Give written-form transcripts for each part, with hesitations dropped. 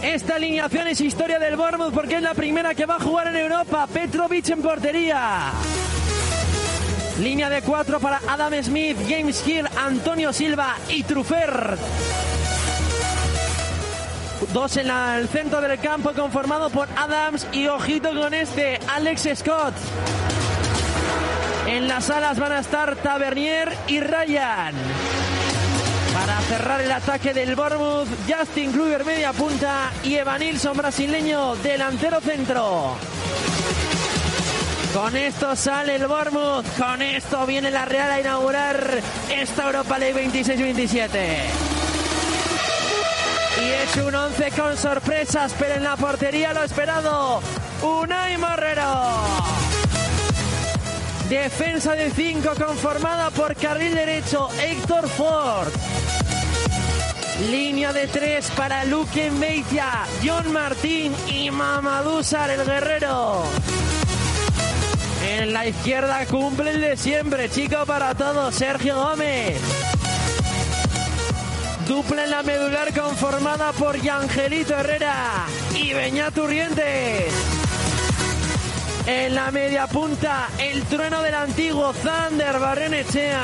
Esta alineación es historia del Bournemouth porque es la primera que va a jugar en Europa. Petrovic en portería. Línea de 4 para Adam Smith, James Hill, Antonio Silva y Truffert. 2 en el centro del campo conformado por Adams y ojito con este, Alex Scott. En las alas van a estar Tavernier y Ryan. Para cerrar el ataque del Bournemouth, Justin Kluivert media punta y Evanilson brasileño delantero centro. Con esto sale el Bournemouth, con esto viene la Real a inaugurar esta Europa League 26-27. Y es un 11 con sorpresas, pero en la portería lo esperado, Unai Morrero. Defensa de 5 conformada por carril derecho Héctor Ford. Línea de 3 para Luque Mbeitia, John Martín y Mamadou Sarr, el guerrero. En la izquierda cumple el de siempre, chico para todos, Sergio Gómez. Dupla en la medular conformada por Yangelito Herrera y Beñat Urrientes. En la media punta, el trueno del antiguo Zander Barrenechea.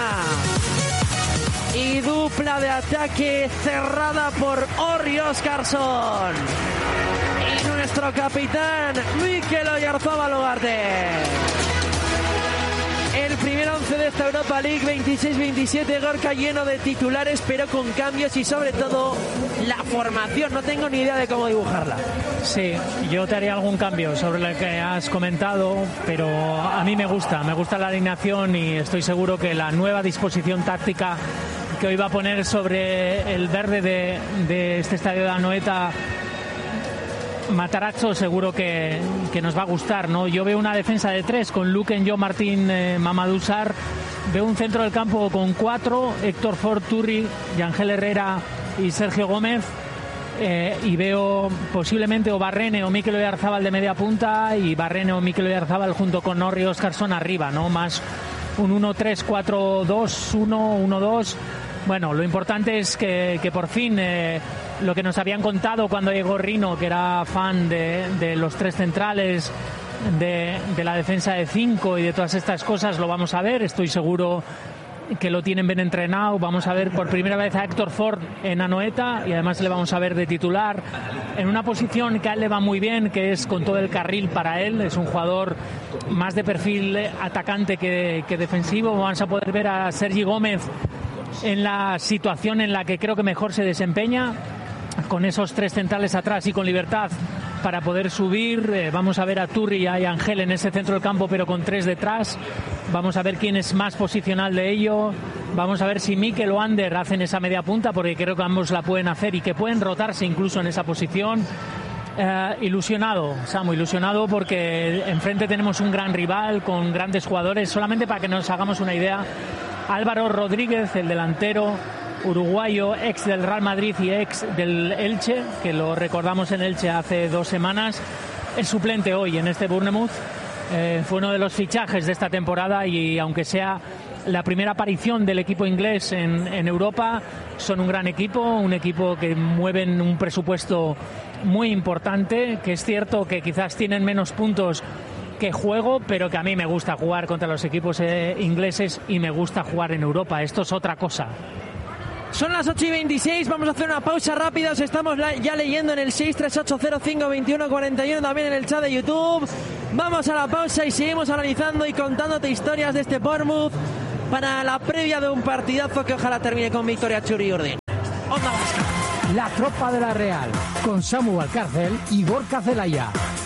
Y dupla de ataque cerrada por Orri Óscarsson. Y nuestro capitán, Mikel Oyarzabal Ugarte. El primer 11 de esta Europa League 26-27, Gorka, lleno de titulares, pero con cambios y sobre todo la formación. No tengo ni idea de cómo dibujarla. Sí, yo te haría algún cambio sobre lo que has comentado, pero a mí me gusta la alineación y estoy seguro que la nueva disposición táctica que hoy va a poner sobre el verde de este estadio de Anoeta Matarazzo seguro que nos va a gustar, ¿no? Yo veo una defensa de 3 con Luque, John Martín, Mamadou Sarr. Veo un centro del campo con 4, Héctor Ford, Turri, Yangel Herrera y Sergio Gómez. Y veo posiblemente o Barrene o Mikel Oyarzabal de media punta y Barrene o Mikel Oyarzabal junto con Orri Óscarsson arriba, ¿no? Más un 1-3-4-2, 1-1-2. Bueno, lo importante es que por fin lo que nos habían contado cuando llegó Rino, que era fan de los 3 centrales, de la defensa de 5 y de todas estas cosas, lo vamos a ver. Estoy seguro que lo tienen bien entrenado. Vamos a ver por primera vez a Héctor Ford en Anoeta y además le vamos a ver de titular en una posición que a él le va muy bien, que es con todo el carril para él. Es un jugador más de perfil atacante que defensivo. Vamos a poder ver a Sergi Gómez en la situación en la que creo que mejor se desempeña, con esos 3 centrales atrás y con libertad para poder subir. Vamos a ver a Turri y a Ángel en ese centro del campo, pero con 3 detrás. Vamos a ver quién es más posicional de ello. Vamos a ver si Mikel o Ander hacen esa media punta, porque creo que ambos la pueden hacer y que pueden rotarse incluso en esa posición. Ilusionado, Samu, ilusionado porque enfrente tenemos un gran rival con grandes jugadores. Solamente para que nos hagamos una idea, Álvaro Rodríguez, el delantero uruguayo, ex del Real Madrid y ex del Elche, que lo recordamos en Elche hace 2 semanas, es suplente hoy en este Bournemouth. Fue uno de los fichajes de esta temporada y aunque sea la primera aparición del equipo inglés en Europa, son un gran equipo, un equipo que mueven un presupuesto muy importante, que es cierto que quizás tienen menos puntos que juego, pero que a mí me gusta jugar contra los equipos ingleses y me gusta jugar en Europa. Esto es otra cosa. Son las 8:26, vamos a hacer una pausa rápida. Os estamos ya leyendo en el 638052141, también en el chat de YouTube. Vamos a la pausa y seguimos analizando y contándote historias de este Bournemouth para la previa de un partidazo que ojalá termine con victoria Churi Urdin. Onda Vasca. La tropa de la Real, con Samu Valcárcel y Gorka Zelaya.